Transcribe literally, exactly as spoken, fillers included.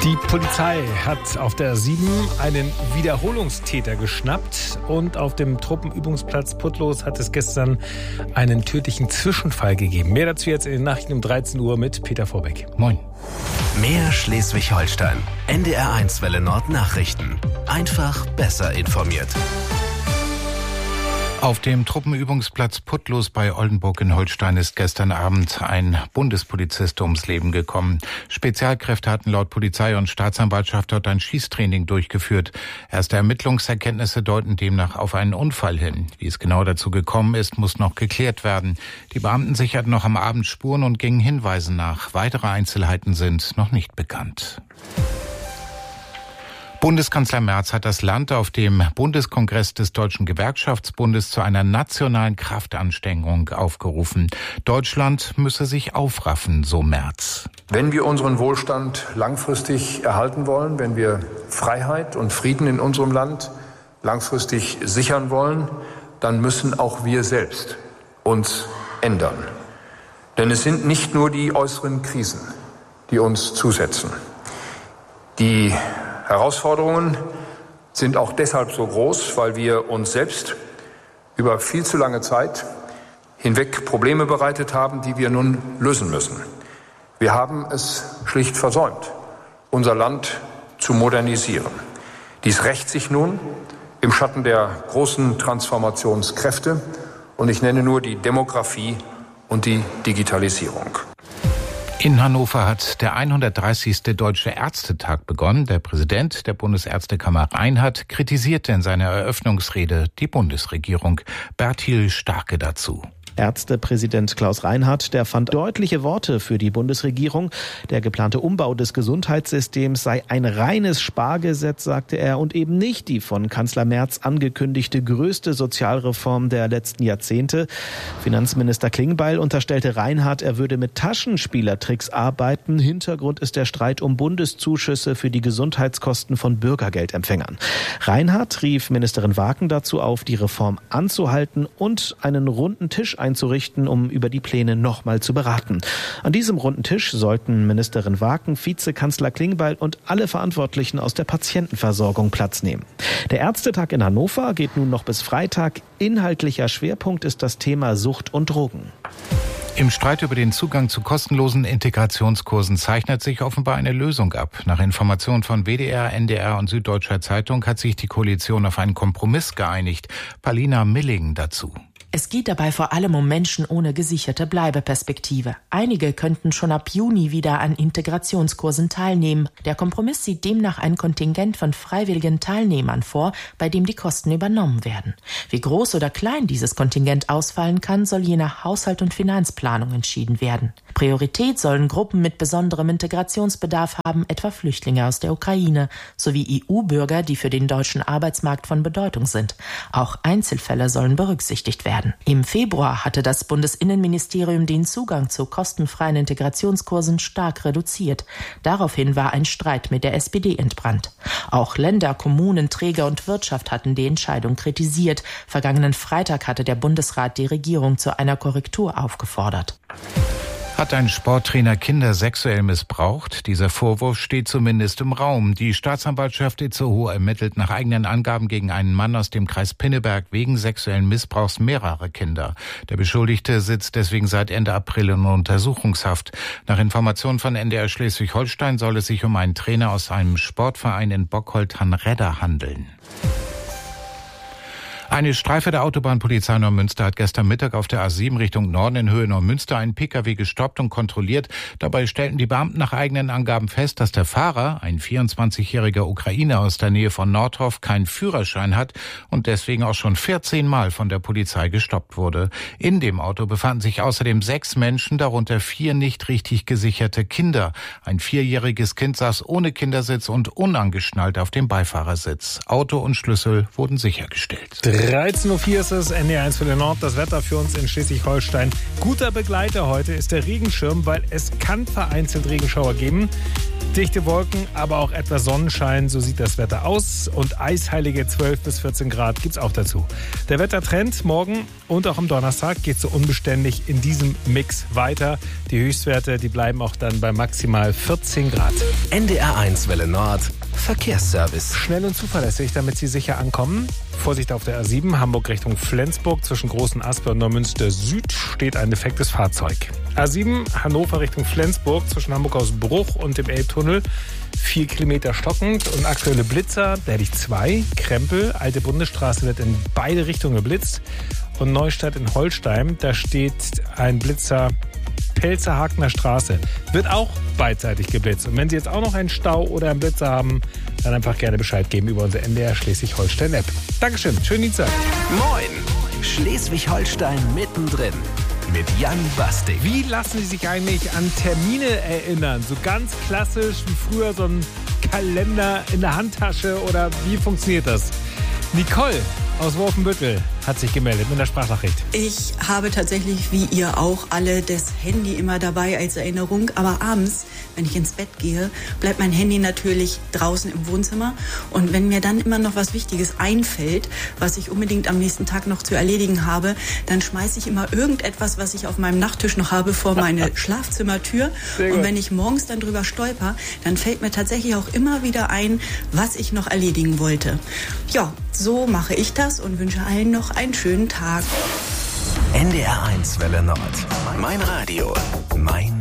Die Polizei hat auf der sieben einen Wiederholungstäter geschnappt und auf dem Truppenübungsplatz Putlos hat es gestern einen tödlichen Zwischenfall gegeben. Mehr dazu jetzt in den Nachrichten um dreizehn Uhr mit Peter Vorbeck. Moin. Mehr Schleswig-Holstein. N D R eins Welle Nord Nachrichten. Einfach besser informiert. Auf dem Truppenübungsplatz Putlos bei Oldenburg in Holstein ist gestern Abend ein Bundespolizist ums Leben gekommen. Spezialkräfte hatten laut Polizei und Staatsanwaltschaft dort ein Schießtraining durchgeführt. Erste Ermittlungserkenntnisse deuten demnach auf einen Unfall hin. Wie es genau dazu gekommen ist, muss noch geklärt werden. Die Beamten sicherten noch am Abend Spuren und gingen Hinweisen nach. Weitere Einzelheiten sind noch nicht bekannt. Bundeskanzler Merz hat das Land auf dem Bundeskongress des Deutschen Gewerkschaftsbundes zu einer nationalen Kraftanstrengung aufgerufen. Deutschland müsse sich aufraffen, so Merz. Wenn wir unseren Wohlstand langfristig erhalten wollen, wenn wir Freiheit und Frieden in unserem Land langfristig sichern wollen, dann müssen auch wir selbst uns ändern. Denn es sind nicht nur die äußeren Krisen, die uns zusetzen. Die Herausforderungen sind auch deshalb so groß, weil wir uns selbst über viel zu lange Zeit hinweg Probleme bereitet haben, die wir nun lösen müssen. Wir haben es schlicht versäumt, unser Land zu modernisieren. Dies rächt sich nun im Schatten der großen Transformationskräfte und ich nenne nur die Demografie und die Digitalisierung. In Hannover hat der hundertdreißigste Deutsche Ärztetag begonnen. Der Präsident der Bundesärztekammer Reinhardt kritisierte in seiner Eröffnungsrede die Bundesregierung. Bertil Starke dazu. Ärztepräsident Klaus Reinhardt, der fand deutliche Worte für die Bundesregierung. Der geplante Umbau des Gesundheitssystems sei ein reines Spargesetz, sagte er, und eben nicht die von Kanzler Merz angekündigte größte Sozialreform der letzten Jahrzehnte. Finanzminister Klingbeil unterstellte Reinhardt, er würde mit Taschenspielertricks arbeiten. Hintergrund ist der Streit um Bundeszuschüsse für die Gesundheitskosten von Bürgergeldempfängern. Reinhardt rief Ministerin Waken dazu auf, die Reform anzuhalten und einen runden Tisch einzurichten, um über die Pläne nochmal zu beraten. An diesem runden Tisch sollten Ministerin Waken, Vizekanzler Klingbeil und alle Verantwortlichen aus der Patientenversorgung Platz nehmen. Der Ärztetag in Hannover geht nun noch bis Freitag. Inhaltlicher Schwerpunkt ist das Thema Sucht und Drogen. Im Streit über den Zugang zu kostenlosen Integrationskursen zeichnet sich offenbar eine Lösung ab. Nach Informationen von W D R, N D R und Süddeutscher Zeitung hat sich die Koalition auf einen Kompromiss geeinigt. Paulina Milling dazu. Es geht dabei vor allem um Menschen ohne gesicherte Bleibeperspektive. Einige könnten schon ab Juni wieder an Integrationskursen teilnehmen. Der Kompromiss sieht demnach ein Kontingent von freiwilligen Teilnehmern vor, bei dem die Kosten übernommen werden. Wie groß oder klein dieses Kontingent ausfallen kann, soll je nach Haushalt und Finanzplanung entschieden werden. Priorität sollen Gruppen mit besonderem Integrationsbedarf haben, etwa Flüchtlinge aus der Ukraine, sowie E U-Bürger, die für den deutschen Arbeitsmarkt von Bedeutung sind. Auch Einzelfälle sollen berücksichtigt werden. Im Februar hatte das Bundesinnenministerium den Zugang zu kostenfreien Integrationskursen stark reduziert. Daraufhin war ein Streit mit der S P D entbrannt. Auch Länder, Kommunen, Träger und Wirtschaft hatten die Entscheidung kritisiert. Vergangenen Freitag hatte der Bundesrat die Regierung zu einer Korrektur aufgefordert. Hat ein Sporttrainer Kinder sexuell missbraucht? Dieser Vorwurf steht zumindest im Raum. Die Staatsanwaltschaft Itzehoe ermittelt nach eigenen Angaben gegen einen Mann aus dem Kreis Pinneberg wegen sexuellen Missbrauchs mehrerer Kinder. Der Beschuldigte sitzt deswegen seit Ende April in Untersuchungshaft. Nach Informationen von N D R Schleswig-Holstein soll es sich um einen Trainer aus einem Sportverein in Bockholdt-Hanredda handeln. Eine Streife der Autobahnpolizei Neumünster hat gestern Mittag auf der A sieben Richtung Norden in Höhe Neumünster einen Pkw gestoppt und kontrolliert. Dabei stellten die Beamten nach eigenen Angaben fest, dass der Fahrer, ein vierundzwanzigjähriger Ukrainer aus der Nähe von Nordhof, keinen Führerschein hat und deswegen auch schon vierzehn Mal von der Polizei gestoppt wurde. In dem Auto befanden sich außerdem sechs Menschen, darunter vier nicht richtig gesicherte Kinder. Ein vierjähriges Kind saß ohne Kindersitz und unangeschnallt auf dem Beifahrersitz. Auto und Schlüssel wurden sichergestellt. dreizehn Uhr vier ist es, N D R eins für den Nord. Das Wetter für uns in Schleswig-Holstein. Guter Begleiter heute ist der Regenschirm, weil es kann vereinzelt Regenschauer geben. Dichte Wolken, aber auch etwas Sonnenschein, so sieht das Wetter aus. Und eisheilige zwölf bis vierzehn Grad gibt's auch dazu. Der Wettertrend morgen und auch am Donnerstag geht so unbeständig in diesem Mix weiter. Die Höchstwerte, die bleiben auch dann bei maximal vierzehn Grad. N D R eins Welle Nord, Verkehrsservice. Schnell und zuverlässig, damit Sie sicher ankommen. Vorsicht auf der A sieben, Hamburg Richtung Flensburg. Zwischen Großen Asper und Neumünster Süd steht ein defektes Fahrzeug. A sieben, Hannover Richtung Flensburg. Zwischen Hamburg aus Bruch und dem Elbtunnel. Vier Kilometer stockend und aktuelle Blitzer. Da hätte ich zwei. Krempel, alte Bundesstraße wird in beide Richtungen geblitzt. Und Neustadt in Holstein, da steht ein Blitzer Pelzerhakener Straße. Wird auch beidseitig geblitzt. Und wenn Sie jetzt auch noch einen Stau oder einen Blitzer haben, dann einfach gerne Bescheid geben über unsere N D R Schleswig-Holstein-App. Dankeschön, schönen Dienstag. Moin, Schleswig-Holstein mittendrin mit Jan Bastik. Wie lassen Sie sich eigentlich an Termine erinnern? So ganz klassisch wie früher so ein Kalender in der Handtasche oder wie funktioniert das? Nicole aus Wolfenbüttel hat sich gemeldet mit einer Sprachnachricht. Ich habe tatsächlich, wie ihr auch, alle das Handy immer dabei als Erinnerung. Aber abends, wenn ich ins Bett gehe, bleibt mein Handy natürlich draußen im Wohnzimmer. Und wenn mir dann immer noch was Wichtiges einfällt, was ich unbedingt am nächsten Tag noch zu erledigen habe, dann schmeiße ich immer irgendetwas, was ich auf meinem Nachttisch noch habe, vor meine Schlafzimmertür. Und wenn ich morgens dann drüber stolper, dann fällt mir tatsächlich auch immer wieder ein, was ich noch erledigen wollte. Ja, so mache ich das und wünsche allen noch einen schönen Tag. N D R eins Welle Nord. Mein Radio, mein